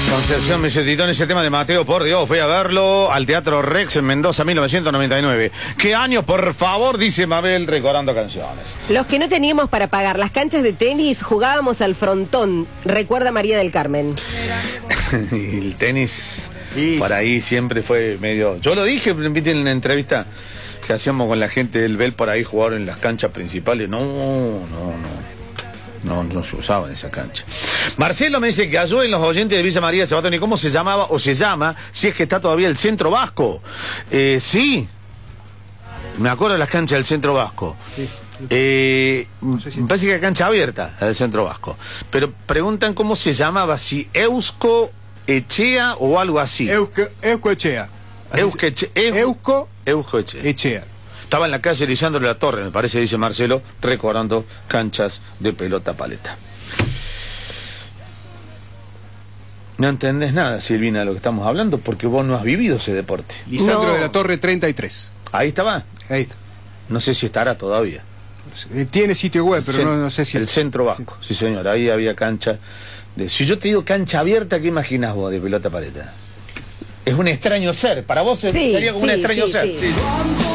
Concepción me citó en ese tema de Mateo, por Dios, fui a verlo al Teatro Rex en Mendoza, 1999. ¿Qué año, por favor? Dice Mabel, recordando canciones. Los que no teníamos para pagar las canchas de tenis, jugábamos al frontón, recuerda María del Carmen. Y el tenis, por ahí siempre fue medio... Yo lo dije, viste, en la entrevista que hacíamos con la gente del Bel, por ahí jugaron en las canchas principales. No se usaba en esa cancha. Marcelo me dice que ayudó en los oyentes de Villa María de Chabatón. ¿Y cómo se llamaba o se llama? Si es que está todavía el Centro Vasco. Sí. Me acuerdo de las canchas del Centro Vasco. Sí. Me parece que hay cancha abierta, la del Centro Vasco. Pero preguntan cómo se llamaba, si Eusko Echea o algo así. Eusko Echea. Eusko Echea. Estaba en la calle Lisandro de la Torre, me parece, dice Marcelo, recordando canchas de pelota paleta. No entendés nada, Silvina, de lo que estamos hablando, porque vos no has vivido ese deporte. Lisandro de la Torre 33. Ahí estaba. Ahí está. No sé si estará todavía. Tiene sitio web, pero no sé si... El Centro Vasco, sí señor, ahí había cancha. Si yo te digo cancha abierta, ¿qué imaginás vos de pelota paleta? Es un extraño ser, para vos sería como un extraño ser. Sí.